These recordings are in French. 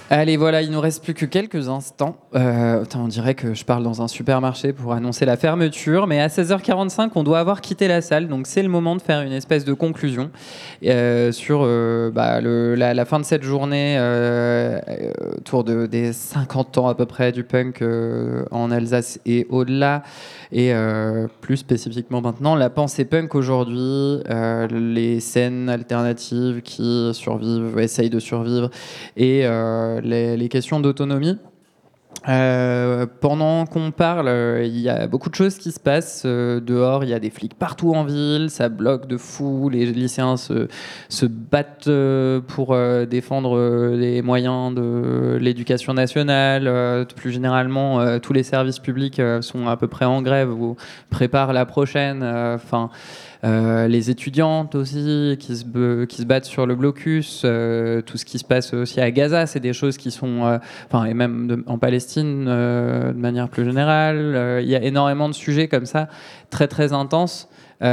Allez, voilà, il nous reste plus que quelques instants. On dirait que je parle dans un supermarché pour annoncer la fermeture, mais à 16h45, on doit avoir quitté la salle, donc c'est le moment de faire une espèce de conclusion sur la fin de cette journée autour des 50 ans à peu près du punk en Alsace et au-delà, et plus spécifiquement maintenant, la pensée punk aujourd'hui, les scènes alternatives qui survivent, essayent de survivre, et les questions d'autonomie. Pendant qu'on parle, il y a beaucoup de choses qui se passent dehors. Il y a des flics partout en ville, ça bloque de fou. Les lycéens se battent pour défendre les moyens de l'éducation nationale. Plus généralement, tous les services publics sont à peu près en grève ou préparent la prochaine. Les étudiantes aussi qui se battent sur le blocus, tout ce qui se passe aussi à Gaza, c'est des choses qui sont, et même en Palestine de manière plus générale. Il y a énormément de sujets comme ça, très très intenses,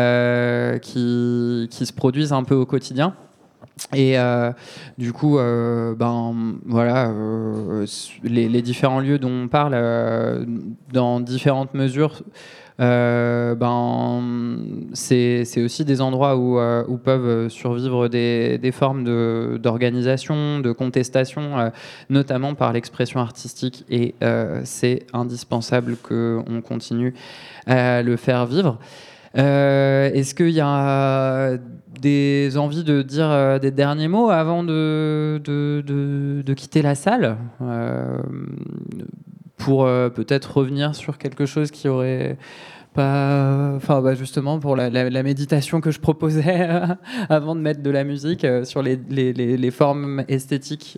qui se produisent un peu au quotidien. Et du coup, les différents lieux dont on parle, dans différentes mesures, c'est aussi des endroits où peuvent survivre des formes d'organisation, de contestation, notamment par l'expression artistique, et c'est indispensable qu'on continue à le faire vivre. Est-ce qu'il y a des envies de dire des derniers mots avant de quitter la salle, pour peut-être revenir sur quelque chose qui aurait pas... justement pour la méditation que je proposais avant de mettre de la musique sur les formes esthétiques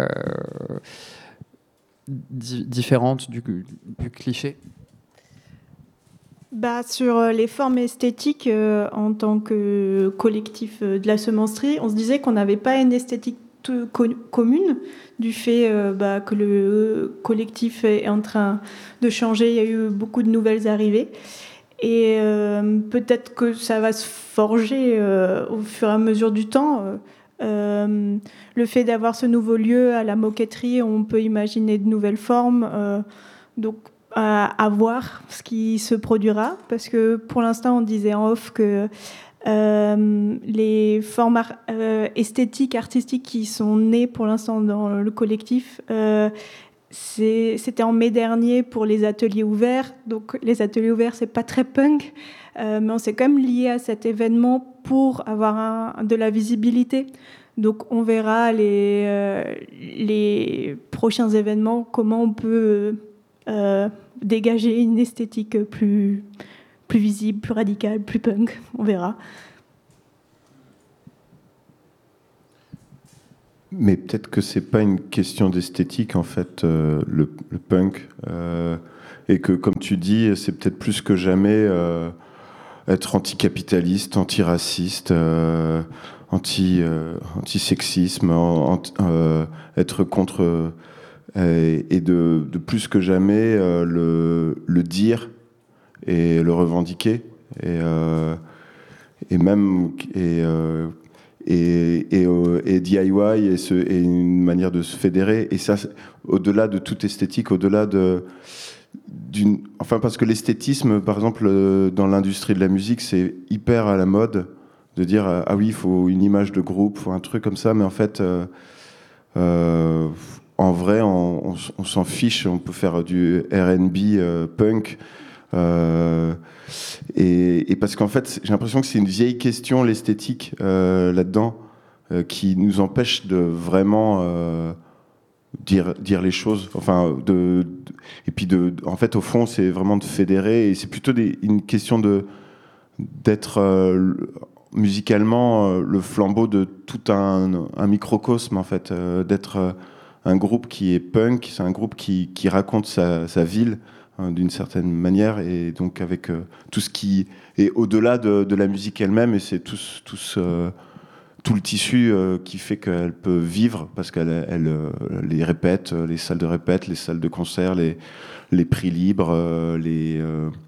différentes du cliché. Sur les formes esthétiques, en tant que collectif de la semencerie, on se disait qu'on n'avait pas une esthétique commune, du fait que le collectif est en train de changer. Il y a eu beaucoup de nouvelles arrivées. Et peut-être que ça va se forger au fur et à mesure du temps. Le fait d'avoir ce nouveau lieu à la moquetterie, on peut imaginer de nouvelles formes. Donc, à voir ce qui se produira, parce que pour l'instant on disait en off que les formes esthétiques, artistiques qui sont nées pour l'instant dans le collectif, c'était en mai dernier pour les ateliers ouverts. Donc les ateliers ouverts, c'est pas très punk, mais on s'est quand même lié à cet événement pour avoir de la visibilité. Donc on verra les prochains événements, comment on peut dégager une esthétique plus visible, plus radicale, plus punk. On verra. Mais peut-être que c'est pas une question d'esthétique en fait, le punk, et que comme tu dis, c'est peut-être plus que jamais être anticapitaliste, antiraciste, antisexisme, être contre et de plus que jamais le dire et le revendiquer, et DIY et une manière de se fédérer, et ça au-delà de toute esthétique, au-delà parce que l'esthétisme, par exemple, dans l'industrie de la musique, c'est hyper à la mode de dire ah oui, il faut une image de groupe, il faut un truc comme ça, mais en fait en vrai, on s'en fiche. On peut faire du R&B punk, et parce qu'en fait, j'ai l'impression que c'est une vieille question, l'esthétique là-dedans, qui nous empêche de vraiment dire les choses. Et puis en fait, au fond, c'est vraiment de fédérer, et c'est plutôt une question d'être musicalement le flambeau de tout un microcosme, en fait, d'être un groupe qui est punk, c'est un groupe qui raconte sa ville d'une certaine manière, et donc avec tout ce qui est au-delà de la musique elle-même, et c'est tout le tissu qui fait qu'elle peut vivre, parce qu'elle les répète, les salles de répète, les salles de concert, les prix libres, les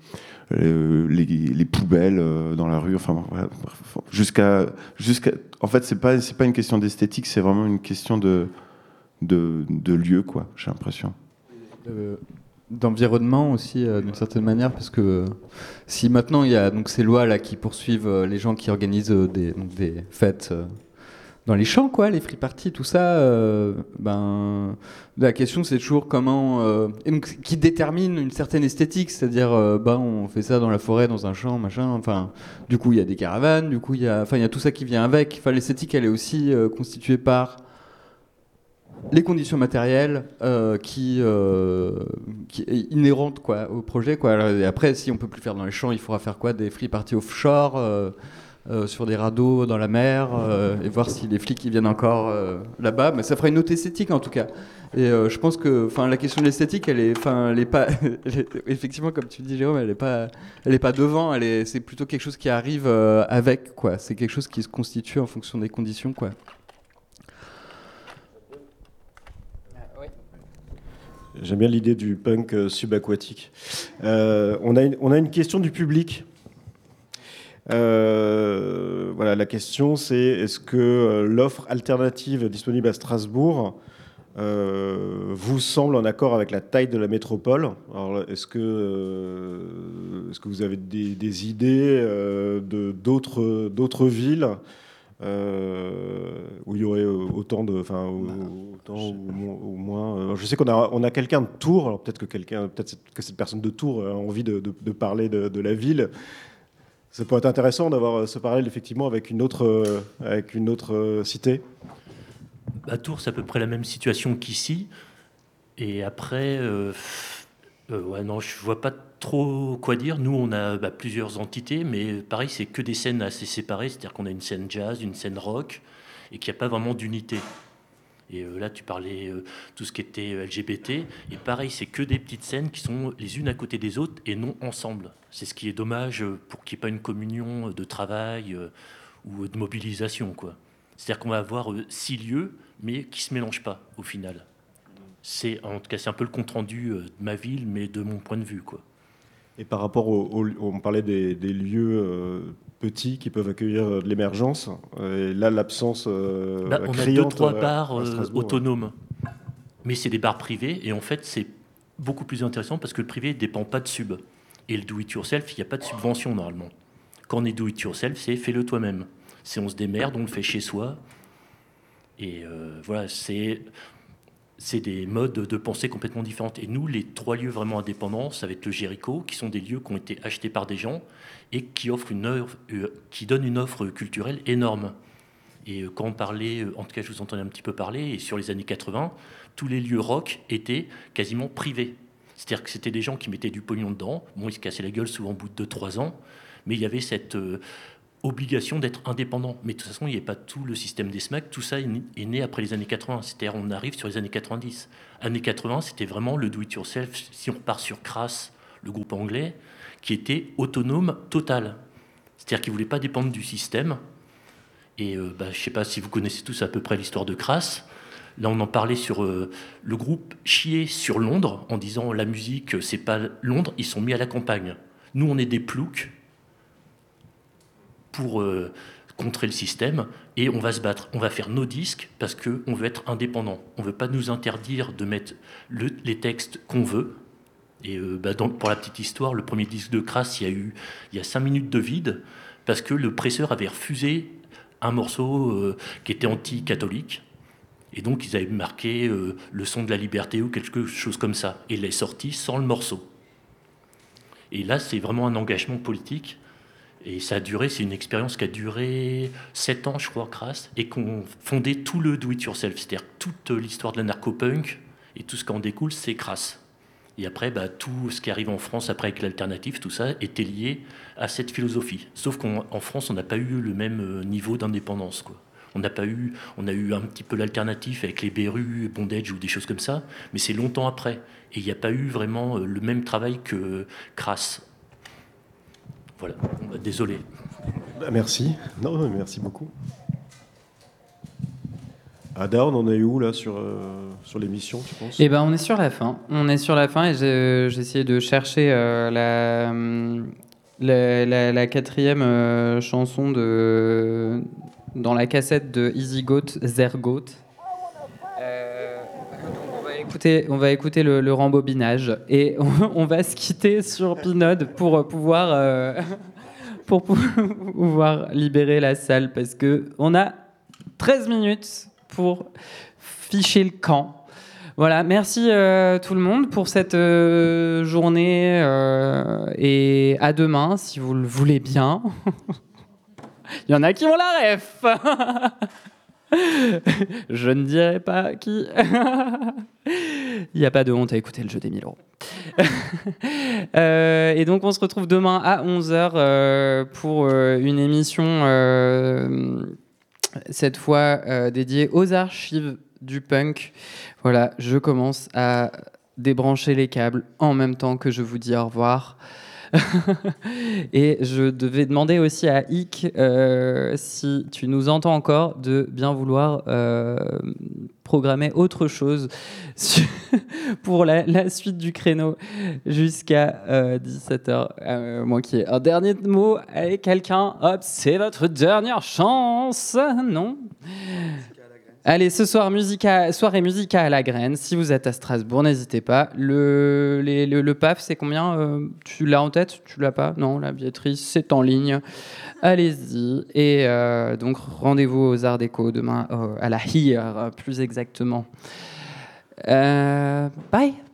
poubelles dans la rue, jusqu'à en fait c'est pas une question d'esthétique, c'est vraiment une question de lieux, quoi, j'ai l'impression. D'environnement aussi, d'une certaine manière, parce que si maintenant il y a donc ces lois là qui poursuivent les gens qui organisent des fêtes dans les champs, quoi, les free parties, tout ça, la question c'est toujours comment et donc qui détermine une certaine esthétique, c'est-à-dire on fait ça dans la forêt, dans un champ, machin. Enfin, du coup il y a des caravanes, du coup il y a tout ça qui vient avec. Enfin, l'esthétique elle est aussi constituée par les conditions matérielles qui est inhérente quoi au projet, quoi. Alors, et après, si on peut plus faire dans les champs, il faudra faire quoi, des free parties offshore sur des radeaux dans la mer et voir si les flics ils viennent encore là-bas. Mais ça fera une autre esthétique en tout cas. Et je pense que la question de l'esthétique, elle est pas effectivement comme tu dis Jérôme, elle est pas devant. C'est plutôt quelque chose qui arrive avec, quoi. C'est quelque chose qui se constitue en fonction des conditions, quoi. J'aime bien l'idée du punk subaquatique. On a une question du public. Voilà, la question c'est est-ce que l'offre alternative disponible à Strasbourg vous semble en accord avec la taille de la métropole? Alors, est-ce que vous avez des idées d'autres villes où il y aurait autant de, autant ou moins. Je sais qu'on a quelqu'un de Tours. Alors peut-être que cette personne de Tours a envie de parler de la ville. Ça pourrait être intéressant d'avoir ce parallèle effectivement avec une autre cité. Tours, c'est à peu près la même situation qu'ici. Et après, non, je vois pas trop quoi dire. Nous, on a plusieurs entités, mais pareil, c'est que des scènes assez séparées. C'est-à-dire qu'on a une scène jazz, une scène rock, et qu'il n'y a pas vraiment d'unité. Et là, tu parlais tout ce qui était LGBT. Et pareil, c'est que des petites scènes qui sont les unes à côté des autres et non ensemble. C'est ce qui est dommage pour qu'il n'y ait pas une communion de travail ou de mobilisation, quoi. C'est-à-dire qu'on va avoir 6 lieux, mais qui ne se mélangent pas au final. En tout cas, c'est un peu le compte-rendu de ma ville, mais de mon point de vue, quoi. Et par rapport on parlait des lieux petits qui peuvent accueillir de l'émergence, et là l'absence on a 2-3 bars autonomes, mais c'est des bars privés, et en fait c'est beaucoup plus intéressant parce que le privé ne dépend pas de sub. Et le do-it-yourself, il n'y a pas de subvention normalement. Quand on est do-it-yourself, c'est fais-le toi-même. C'est on se démerde, on le fait chez soi. Et voilà, c'est des modes de pensée complètement différents. Et nous, les 3 lieux vraiment indépendants, ça va être le Jéricho, qui sont des lieux qui ont été achetés par des gens et qui offrent qui donnent une offre culturelle énorme. Et quand on parlait, en tout cas je vous entendais un petit peu parler, et sur les années 80, tous les lieux rock étaient quasiment privés. C'est-à-dire que c'était des gens qui mettaient du pognon dedans. Bon, ils se cassaient la gueule souvent au bout de 2-3 ans, mais il y avait cette obligation d'être indépendant. Mais de toute façon, il n'y avait pas tout le système des SMAC. Tout ça est né après les années 80. C'est-à-dire on arrive sur les années 90. Années 80, c'était vraiment le do-it-yourself. Si on repart sur Crass, le groupe anglais, qui était autonome total. C'est-à-dire qu'il ne voulait pas dépendre du système. Et je ne sais pas si vous connaissez tous à peu près l'histoire de Crass. Là, on en parlait sur le groupe chier sur Londres en disant la musique, c'est pas Londres. Ils sont mis à la campagne. Nous, on est des ploucs pour contrer le système et on va se battre. On va faire nos disques parce qu'on veut être indépendant. On ne veut pas nous interdire de mettre les textes qu'on veut. Et pour la petite histoire, le premier disque de Crass, il y a 5 minutes de vide parce que le presseur avait refusé un morceau qui était anti-catholique. Et donc, ils avaient marqué le son de la liberté ou quelque chose comme ça. Et il est sorti sans le morceau. Et là, c'est vraiment un engagement politique. Et ça a duré, c'est une expérience qui a duré 7 ans, je crois, Crass, et qu'on fondait tout le do-it-yourself. C'est-à-dire toute l'histoire de la narco-punk et tout ce qui en découle, c'est Crass. Et après, tout ce qui arrive en France après avec l'alternative, tout ça était lié à cette philosophie. Sauf qu'en France, on n'a pas eu le même niveau d'indépendance, quoi. On a eu un petit peu l'alternative avec les Berus, Bondage ou des choses comme ça, mais c'est longtemps après. Et il n'y a pas eu vraiment le même travail que Crass. Voilà, désolé. Merci. Non, merci beaucoup. Ada, on en est où là sur l'émission, tu penses ? Eh ben, on est sur la fin. On est sur la fin et j'ai essayé de chercher la quatrième chanson dans la cassette de Easy Goat, Zergoat. On va écouter le rembobinage et on va se quitter sur Pinode pour pouvoir libérer la salle parce que on a 13 minutes pour ficher le camp. Voilà, merci tout le monde pour cette journée et à demain si vous le voulez bien. Il y en a qui ont la ref. Je ne dirai pas qui. Il n'y a pas de honte à écouter le jeu des 1000 euros. Et donc on se retrouve demain à 11h pour une émission cette fois dédiée aux archives du punk. Voilà, je commence à débrancher les câbles en même temps que je vous dis au revoir. Et je devais demander aussi à Ick, si tu nous entends encore, de bien vouloir programmer autre chose pour la suite du créneau jusqu'à 17h. Moi qui ai un dernier mot avec quelqu'un, hop, c'est votre dernière chance, non ? Allez, ce soir, soirée Musica à la Graine. Si vous êtes à Strasbourg, n'hésitez pas. Le PAF, c'est combien ? Tu l'as en tête ? Tu l'as pas ? Non, la billetterie, c'est en ligne. Allez-y. Et donc, rendez-vous aux Arts Déco demain, à la HIR, plus exactement. Bye.